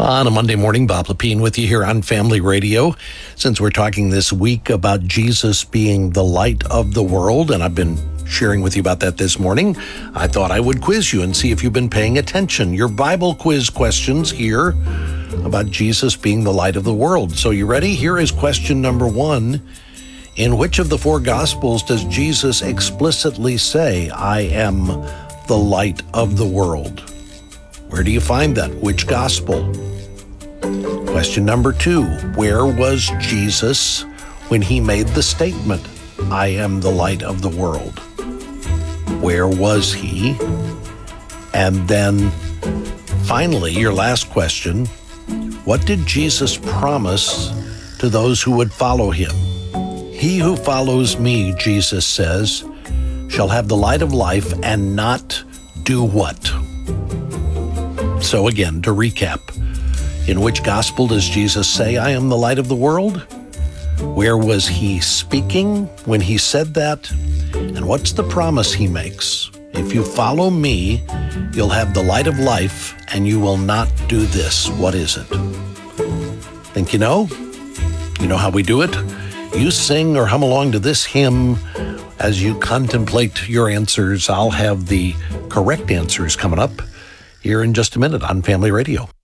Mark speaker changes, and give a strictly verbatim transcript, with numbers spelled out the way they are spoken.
Speaker 1: On a Monday morning, Bob Lepine with you here on Family Radio. Since we're talking this week about Jesus being the light of the world, and I've been sharing with you about that this morning, I thought I would quiz you and see if you've been paying attention. Your Bible quiz questions here about Jesus being the light of the world. So you ready? Here is question number one. In which of the four Gospels does Jesus explicitly say, "I am the light of the world"? Where do you find that? Which gospel? Question number two, where was Jesus when he made the statement, "I am the light of the world"? Where was he? And then finally, your last question, what did Jesus promise to those who would follow him? He who follows me, Jesus says, shall have the light of life and not do what? So again, to recap, in which gospel does Jesus say, "I am the light of the world"? Where was he speaking when he said that? And what's the promise he makes? If you follow me, you'll have the light of life and you will not do this. What is it? Think you know? You know how we do it? You sing or hum along to this hymn. As you contemplate your answers, I'll have the correct answers coming up here in just a minute on Family Radio.